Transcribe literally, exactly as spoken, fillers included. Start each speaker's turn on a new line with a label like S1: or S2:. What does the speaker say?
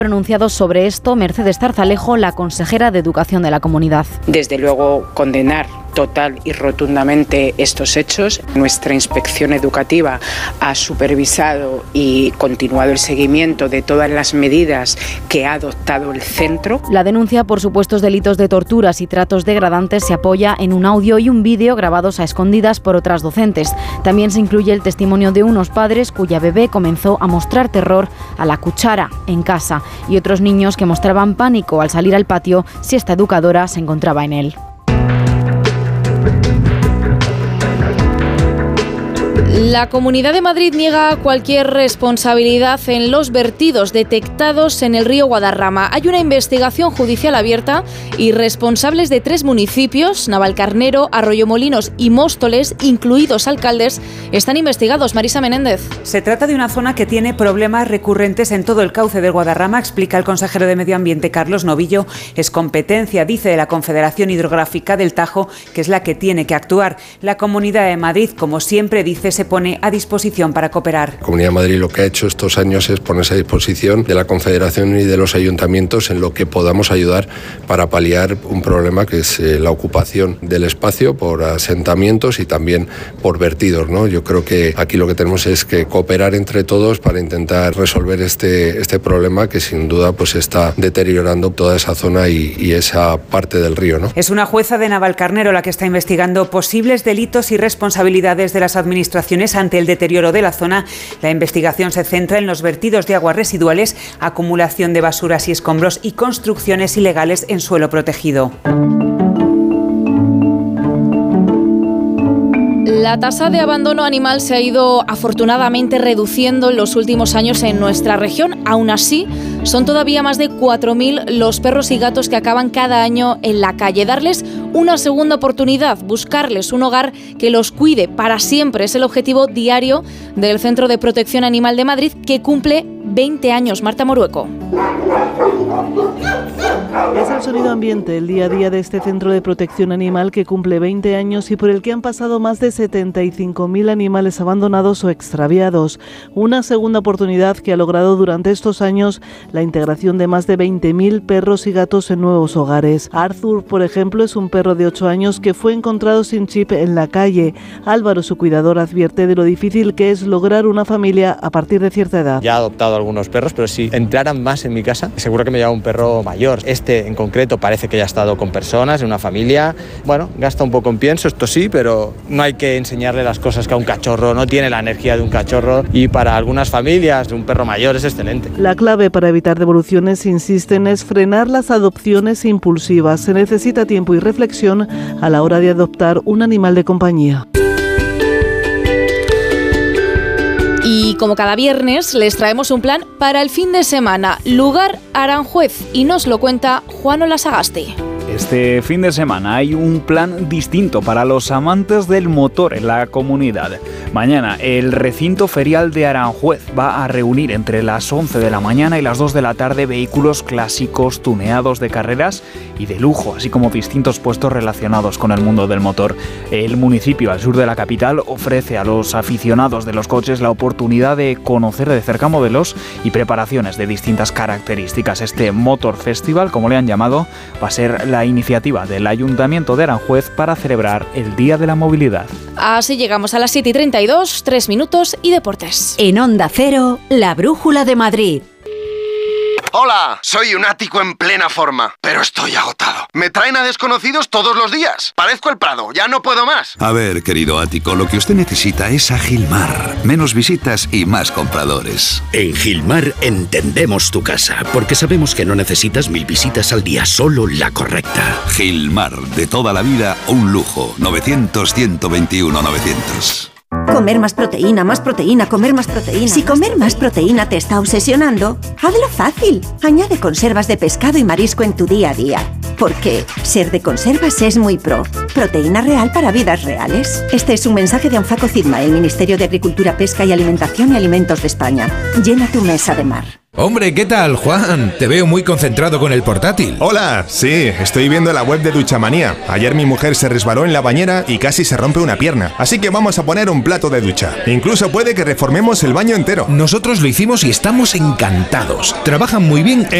S1: Pronunciado sobre esto Mercedes Zarzalejo, la consejera de Educación de la comunidad.
S2: Desde luego, condenar total y rotundamente estos hechos. Nuestra inspección educativa ha supervisado y continuado el seguimiento de todas las medidas que ha adoptado el centro.
S1: La denuncia por supuestos delitos de torturas y tratos degradantes se apoya en un audio y un vídeo grabados a escondidas por otras docentes. También se incluye el testimonio de unos padres cuya bebé comenzó a mostrar terror a la cuchara en casa y otros niños que mostraban pánico al salir al patio si esta educadora se encontraba en él.
S3: La Comunidad de Madrid niega cualquier responsabilidad en los vertidos detectados en el río Guadarrama. Hay una investigación judicial abierta y responsables de tres municipios, Navalcarnero, Arroyomolinos y Móstoles, incluidos alcaldes, están investigados. Marisa Menéndez.
S4: Se trata de una zona que tiene problemas recurrentes en todo el cauce del Guadarrama, explica el consejero de Medio Ambiente Carlos Novillo. Es competencia, dice, de la Confederación Hidrográfica del Tajo, que es la que tiene que actuar. La Comunidad de Madrid, como siempre dice, se pone a disposición para cooperar.
S5: La Comunidad de Madrid lo que ha hecho estos años es ponerse a disposición de la Confederación y de los ayuntamientos en lo que podamos ayudar para paliar un problema que es eh, la ocupación del espacio por asentamientos y también por vertidos, ¿no? Yo creo que aquí lo que tenemos es que cooperar entre todos para intentar resolver este, este problema que sin duda pues está deteriorando toda esa zona y, y esa parte del río, ¿no?
S4: Es una jueza de Navalcarnero la que está investigando posibles delitos y responsabilidades de las administraciones ante el deterioro de la zona. La investigación se centra en los vertidos de aguas residuales, acumulación de basuras y escombros y construcciones ilegales en suelo protegido.
S3: La tasa de abandono animal se ha ido afortunadamente reduciendo en los últimos años en nuestra región. Aún así, son todavía más de cuatro mil los perros y gatos que acaban cada año en la calle. Darles una segunda oportunidad, buscarles un hogar que los cuide para siempre, es el objetivo diario del Centro de Protección Animal de Madrid, que cumple veinte años. Marta Morueco.
S6: Es el sonido ambiente, el día a día de este Centro de Protección Animal que cumple veinte años y por el que han pasado más de setenta y cinco mil animales abandonados o extraviados. Una segunda oportunidad que ha logrado durante estos años la integración de más de veinte mil perros y gatos en nuevos hogares. Arthur, por ejemplo, es un perro de ocho años que fue encontrado sin chip en la calle. Álvaro, su cuidador, advierte de lo difícil que es lograr una familia a partir de cierta edad.
S7: Ya he adoptado algunos perros, pero si entraran más en mi casa, seguro que me lleva un perro mayor. Este en concreto parece que ya ha estado con personas, en una familia. Bueno, gasta un poco en pienso, esto sí, pero no hay que enseñarle las cosas que a un cachorro, no tiene la energía de un cachorro, y para algunas familias un perro mayor es excelente.
S6: La clave para evitar devoluciones, insisten, es frenar las adopciones impulsivas. Se necesita tiempo y reflexión a la hora de adoptar un animal de compañía.
S3: Y como cada viernes les traemos un plan para el fin de semana. Lugar Aranjuez, y nos lo cuenta Juan Olasagasti.
S8: Este fin de semana hay un plan distinto para los amantes del motor en la comunidad. Mañana el recinto ferial de Aranjuez va a reunir entre las once de la mañana y las dos de la tarde vehículos clásicos, tuneados de carreras y de lujo, así como distintos puestos relacionados con el mundo del motor. El municipio al sur de la capital ofrece a los aficionados de los coches la oportunidad de conocer de cerca modelos y preparaciones de distintas características. Este Motor Festival, como le han llamado, va a ser la iniciativa del Ayuntamiento de Aranjuez para celebrar el Día de la Movilidad.
S3: Así llegamos a las siete y treinta y dos, tres minutos y deportes.
S9: En Onda Cero, la Brújula de Madrid.
S10: Hola, soy un ático en plena forma, pero estoy agotado. Me traen a desconocidos todos los días. Parezco el Prado, ya no puedo más.
S11: A ver, querido ático, lo que usted necesita es a Gilmar. Menos visitas y más compradores.
S12: En Gilmar entendemos tu casa, porque sabemos que no necesitas mil visitas al día, solo la correcta.
S11: Gilmar, de toda la vida, un lujo. novecientos, ciento veintiuno, novecientos.
S13: Comer más proteína, más proteína, comer más proteína. Si comer más proteína te está obsesionando, hazlo fácil. Añade conservas de pescado y marisco en tu día a día. Porque ser de conservas es muy pro. Proteína real para vidas reales. Este es un mensaje de Anfaco Cidma, el Ministerio de Agricultura, Pesca y Alimentación y Alimentos de España. Llena tu mesa de mar.
S14: Hombre, ¿qué tal, Juan? Te veo muy concentrado con el portátil.
S15: Hola, sí, estoy viendo la web de Duchamanía. Ayer mi mujer se resbaló en la bañera y casi se rompe una pierna. Así que vamos a poner un plato de ducha. Incluso puede que reformemos el baño entero.
S14: Nosotros lo hicimos y estamos encantados. Trabajan muy bien.